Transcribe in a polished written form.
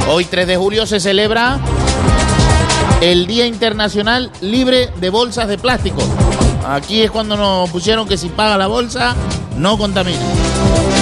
Hoy 3 de julio se celebra el Día Internacional Libre de Bolsas de Plástico. Aquí es cuando nos pusieron que si paga la bolsa, no contamina.